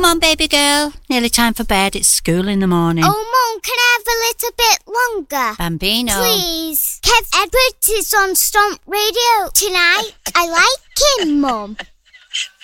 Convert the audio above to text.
Come on, baby girl. Nearly time for bed. It's school in the morning. Oh, Mum, can I have a little bit longer? Bambino. Please. Kev Edwards is on Stomp Radio tonight. I like him, Mum.